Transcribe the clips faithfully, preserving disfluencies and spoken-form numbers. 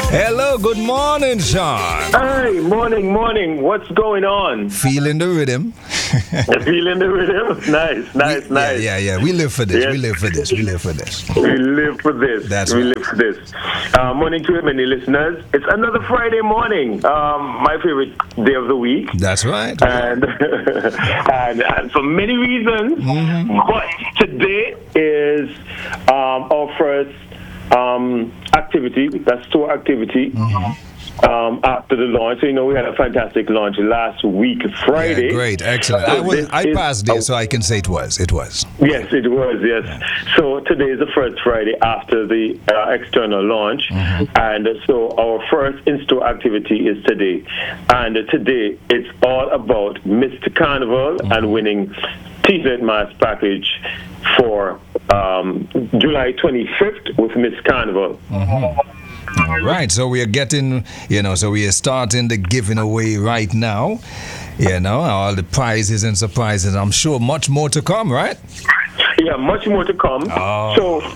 Hello, good morning, Sean. Hey, morning, morning. What's going on? Feeling the rhythm. Feeling the rhythm? Nice, nice, we, nice. Yeah, yeah, yeah. We live for this. Yes. We live for this. We live for this. We live for this. That's we right. live for this. Uh, morning to many listeners. It's another Friday morning. Um, my favorite day of the week. That's right. And and, and for many reasons. Mm-hmm. But today is um, our first um, activity. That's store activity. Mm-hmm. Um, after the launch, so, you know, we had a fantastic launch last week, Friday. Yeah, great, excellent. So I was, this I is passed there, a- so I can say it was. It was. Yes, it was, yes. So today is the first Friday after the uh, external launch. Mm-hmm. And so our first in-store activity is today. And today it's all about Mister Carnival Mm-hmm. and winning T-shirt mass package for um, July twenty-fifth with Miss Carnival. Mm-hmm. All right, so we are getting, you know, so we are starting the giving away right now. You know, all the prizes and surprises. I'm sure much more to come, right? Yeah, much more to come. Oh.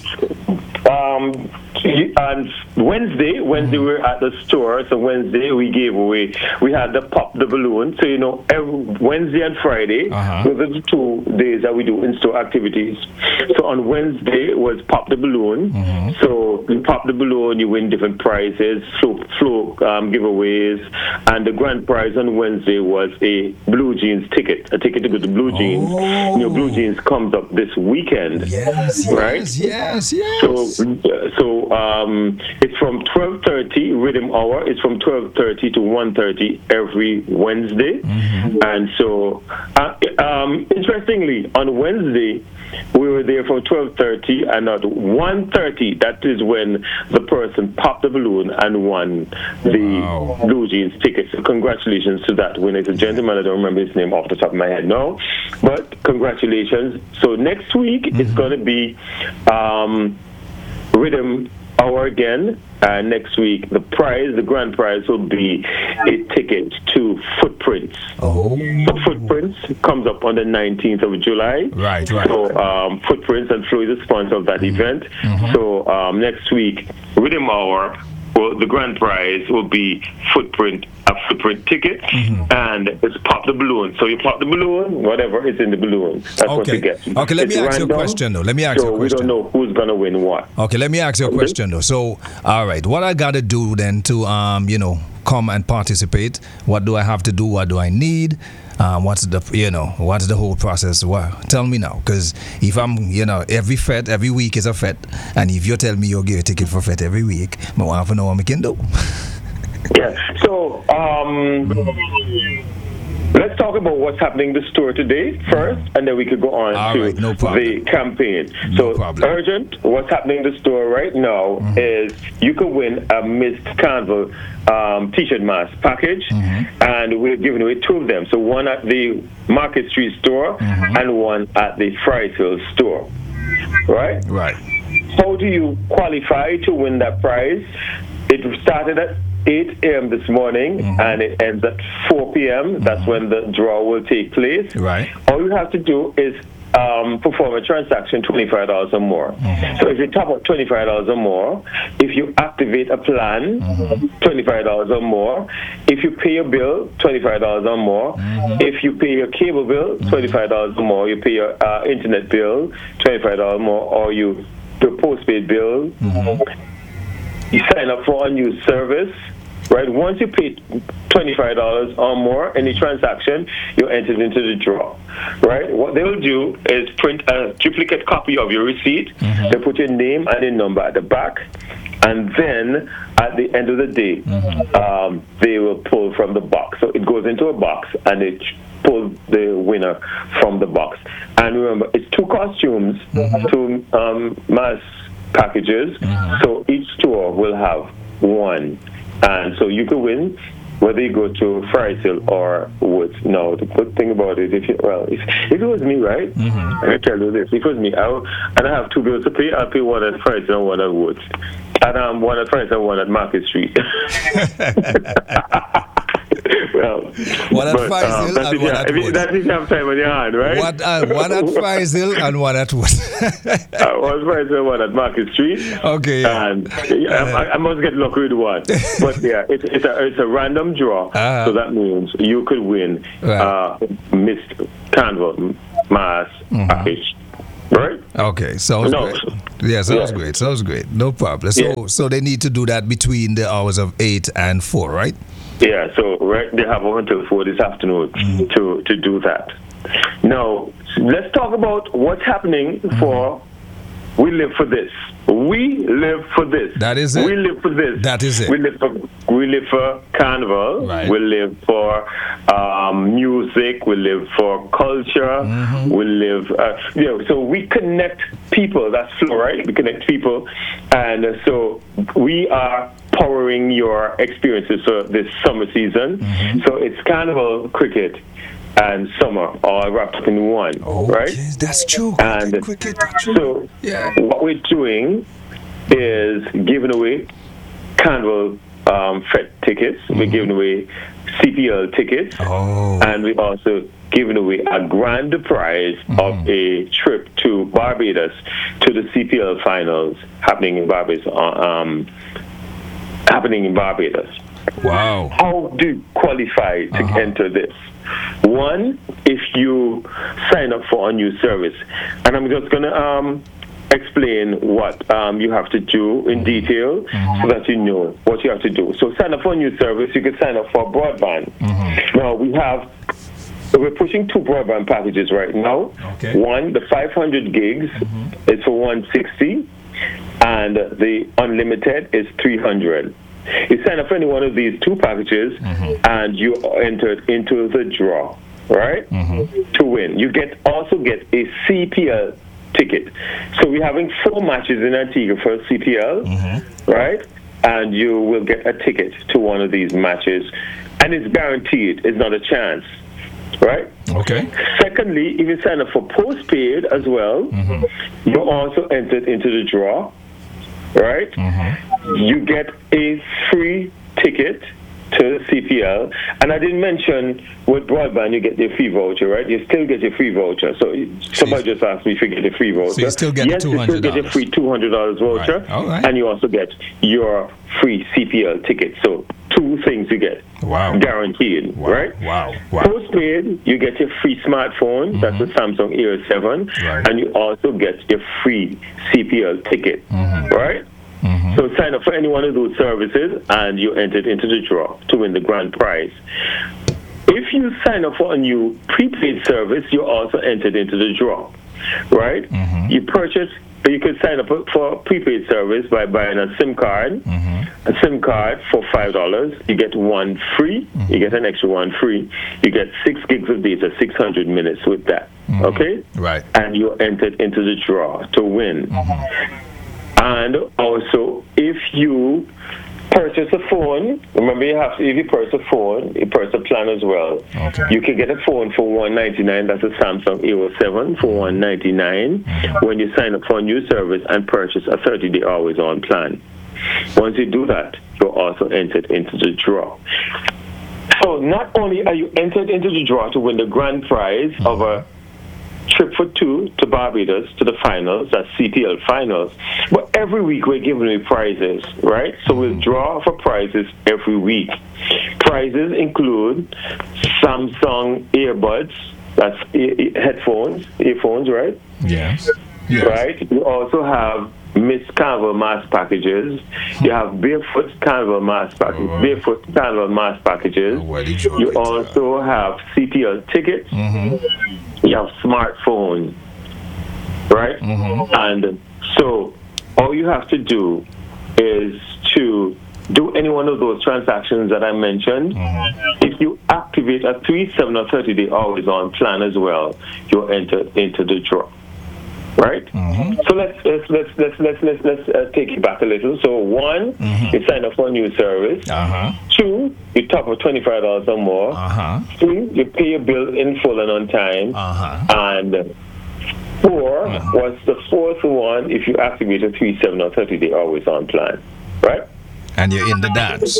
So, um, on Wednesday, Wednesday we were at the store. So Wednesday we gave away. We had the pop the balloon. So you know, every Wednesday and Friday, Uh-huh. those are the two days that we do in-store activities. So on Wednesday was pop the balloon. Mm-hmm. So you pop the balloon, you win different prizes, flow, flow um, giveaways, and the grand prize on Wednesday was a Blue Jeans ticket, a ticket to go to Blue Jeans. Oh. You know, Blue Jeans comes up this weekend. Yes, Right? yes, yes, yes. So, uh, so um, it's from twelve thirty, Rhythm Hour. It's from twelve thirty to one thirty every Wednesday. Mm-hmm. And so, uh, um, interestingly, on Wednesday, we were there from twelve thirty, and at one thirty, that is when the person popped the balloon and won the Wow. Blue Jeans ticket. So congratulations to that winner. It's a gentleman. I don't remember his name off the top of my head now. But congratulations. So next week, Mm-hmm. it's going to be um, Rhythm Hour again. And next week, the prize, the grand prize, will be a ticket to Footprints. Oh. So Footprints comes up on the nineteenth of July. Right, right. So um, Footprints and Flo is the sponsor of that event. So um, next week, Rhythm Hour, well, the grand prize will be Footprint, a Footprint ticket, and it's pop the balloon. So you pop the balloon, whatever is in the balloon. That's what you Okay. get. Okay, let me It's ask you a random, question, though. Let me ask so you a we don't question. know who's going to win what. Okay, let me ask you a question though. So, all right, what I gotta do then to um, you know, come and participate? What do I have to do? What do I need? Um, what's the you know, what's the whole process? Well, tell me now, because if I'm you know, every fete, every week is a fete, and if you tell me you'll give a ticket for fete every week, I want to know what I can do. Yeah. So um, let's talk about what's happening in the store today first, and then we could go on All to right, no problem. the campaign. No so problem. urgent, what's happening in the store right now is you can win a Miss Carnival um, T-shirt mask package, and we're giving away two of them. So one at the Market Street store and one at the Friesville store. Right? Right. How do you qualify to win that prize? It started at eight a.m. this morning and it ends at four p.m. That's when the draw will take place. Right. All you have to do is um, perform a transaction twenty-five dollars or more. So if you top up twenty-five dollars or more, if you activate a plan, twenty-five dollars or more. If you pay your bill, twenty-five dollars or more. If you pay your cable bill, twenty-five dollars or more. You pay your uh, internet bill, twenty-five dollars more, or you do a postpaid bill. You sign up for a new service, right? Once you pay twenty-five dollars or more, any transaction, you're entered into the draw, right? What they will do is print a duplicate copy of your receipt. They put your name and your number at the back, and then at the end of the day, um, they will pull from the box. So it goes into a box, and it pulls the winner from the box. And remember, it's two costumes, two um, mass packages, so each store will have one, and so you can win whether you go to Friesville or Woods. No, the good thing about it, if you, well, if, if it was me, right, I can tell you this, if it was me, I will, and I have two bills to pay, I'll pay one at Friesville and one at Woods, and um, one at Friesville and one at Market Street. Well, one at but, Faisal um, that's and if one you- at if you- Wood. That's if you have time on your hand, right? One, uh, one at Faisal and one at Wood. uh, one Faisal, one at Market Street. Okay. Yeah. And yeah, I, I must get lucky with one. But yeah, it's, it's, a, it's a random draw. Uh-huh. So that means you could win Right. uh, Miss Carnival Mass package. Right? Okay, sounds No. great. Yeah, sounds Yeah. great. Sounds great. No problem. So, Yeah. so they need to do that between the hours of eight and four, right? Yeah, so right, they have until four this afternoon to, to do that. Now, let's talk about what's happening for We Live for This. We live for this. That is it. We live for this. That is it. We live for we live for carnival. Right. We live for um, music. We live for culture. Mm-hmm. We live. Uh, you know, so we connect people. That's Flow, right? We connect people, and uh, so we are powering your experiences for this summer season. Mm-hmm. So it's carnival, cricket, and summer all wrapped up in one, right? Okay, that's true. And Cricket, that's true. so Yeah. what we're doing is giving away Carnival um, Fed tickets. We're giving away C P L tickets. Oh. And we're also giving away a grand prize of a trip to Barbados to the C P L finals happening in Barbados. uh, Um, happening in Barbados. Wow. How do you qualify to Uh-huh. enter this? One, if you sign up for a new service, and I'm just going to um, explain what um, you have to do in detail so that you know what you have to do. So sign up for a new service. You can sign up for broadband. Now, we have we're pushing two broadband packages right now. Okay. One, the five hundred gigs is for one hundred sixty, and the unlimited is three hundred. You sign up for any one of these two packages, and you are entered into the draw, right? To win. You get also get a C P L ticket. So we're having four matches in Antigua for C P L, right? And you will get a ticket to one of these matches, and it's guaranteed. It's not a chance, right? Okay. Secondly, if you sign up for postpaid as well, you also entered into the draw, right? You get a free ticket to C P L, and I didn't mention with broadband you get the free voucher, right? You still get your free voucher. So somebody just asked me if you get the free voucher. So you still get the yes, you still get your free two hundred dollars voucher, Right. All right. and you also get your free C P L ticket. So two things you get, Wow. guaranteed, Wow. right? Wow. Wow. Postpaid, you get your free smartphone. That's the Samsung Air seven, Right. and you also get your free C P L ticket, right? So sign up for any one of those services, and you entered into the draw to win the grand prize. If you sign up for a new prepaid service, you also entered into the draw, right? You purchase, you could sign up for a prepaid service by buying a SIM card. A SIM card for five dollars. You get one free. You get an extra one free. You get six gigs of data, six hundred minutes with that. Okay? Right. And you entered into the draw to win. And also, if you purchase a phone, remember you have to, if you purchase a phone, you purchase a plan as well. Okay. You can get a phone for one hundred ninety-nine dollars. That's a Samsung A O seven for one hundred ninety-nine dollars when you sign up for a new service and purchase a thirty-day always-on plan. Once you do that, you're also entered into the draw. So not only are you entered into the draw to win the grand prize of a trip for two to Barbados to the finals, that's C P L finals, but every week we're giving away prizes, right? So we'll draw for prizes every week. Prizes include Samsung earbuds, that's e- e- headphones, earphones, right? Yes. Yes. Right? You also have Miss Carnival Mass packages. You have Barefoot Carnival Mass packages. Oh. Barefoot Carnival Mass packages. Oh, what did you You get, uh, also have C P L tickets. You have smartphone, right? And so all you have to do is to do any one of those transactions that I mentioned. If you activate a three, seven, or thirty day always on plan as well, you'll enter into the draw. Right? So let's let's let's let's let's let's, let's uh, take it back a little. So one, you sign up for a new service. Uh-huh. Two, you top up twenty-five dollars or more. Uh-huh. Three, you pay your bill in full and on time. Uh-huh. And four was the fourth one if you activate a three, seven, or thirty day always on plan. Right? And you're in the dance.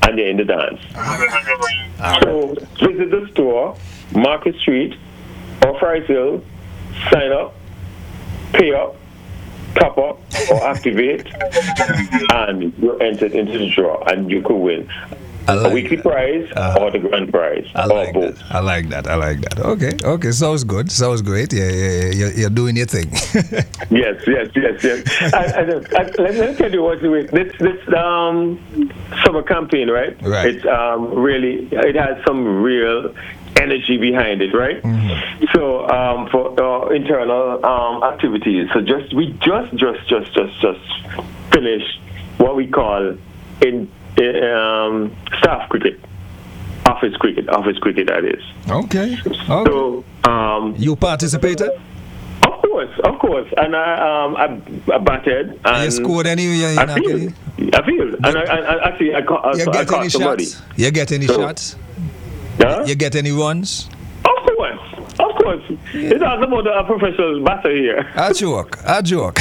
and they're in the dance. So visit the store, Market Street, or Fries Hill, sign up, pay up, top up, or activate, and you're entered into the draw, and you could win like a weekly that. prize uh, or the grand prize, I or like both. That. I like that. I like that. Okay, okay, sounds good. Sounds great. Yeah, yeah, yeah. You're, you're doing your thing. yes, yes, yes, yes. and, and, and, let, let me tell you what's with this this um, summer campaign, right? Right. It's um, really it has some real energy behind it, right? Mm-hmm. So um, for uh, internal um, activities, so just we just just just just just finished what we call in. Um, staff cricket, office cricket, office cricket. That is. Okay. okay. So um, you participated? Of course, of course, and I um I, I batted. And you scored any? You, you I feel. I feel. And I, I, I actually I caught. You I, get I caught any somebody. shots? You get any so, shots? Huh? You get any runs? Of course. Of course. Yeah. It's all about a professional batter here. A joke. A joke.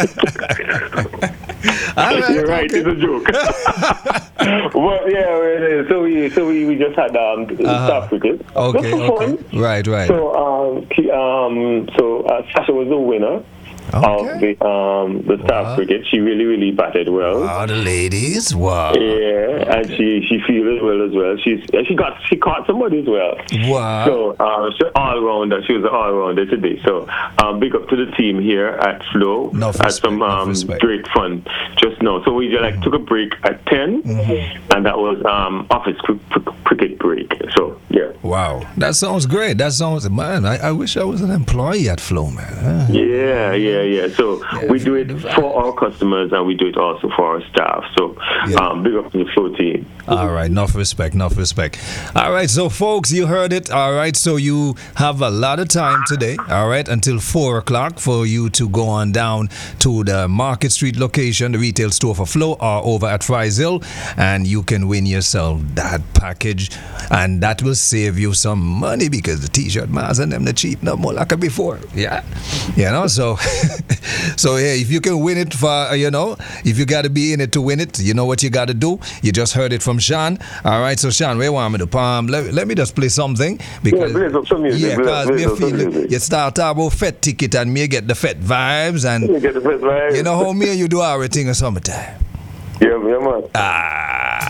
Right, You're right. Okay. It's a joke. Well, yeah. So we, so we, we just had um uh-huh. staff cricket. Okay. Just for okay. fun. Right. Right. So um, he, um, so uh, Sasha was the winner. Okay. Of the um the staff wow. cricket. She really really batted well. Wow, the ladies, wow. Yeah, and she she fielded well as well. She's she got she caught somebody as well. Wow. So um, she's all rounder. She was an all rounder today. So um, big up to the team here at Flow. No had some um no great fun just now. So we just like mm-hmm. took a break at ten, mm-hmm. and that was um office cr- cr- cricket break. So yeah. Wow, that sounds great. That sounds man. I, I wish I was an employee at Flow, man. Huh? Yeah, yeah. Yeah, yeah. So yeah, we do it for our customers and we do it also for our staff. So yeah. um, big up to the Flow team. All right, enough respect, enough respect. All right, so folks, you heard it. All right, so you have a lot of time today. All right, until four o'clock for you to go on down to the Market Street location, the retail store for Flow, or over at Fries Hill, and you can win yourself that package, and that will save you some money because the T-shirt masks and them the cheap no more like before. Yeah, you know so. So yeah, if you can win it for, you know, if you got to be in it to win it, you know what you got to do. You just heard it from Sean. All right, so Sean, where want me to palm? Let, let me just play something because yeah, play some music, yeah, because me feel you start talk about Fed ticket and me get the Fed vibes and you get the Fed vibes. You know how me and you do everything in summertime. Yeah, yeah, man. Ah.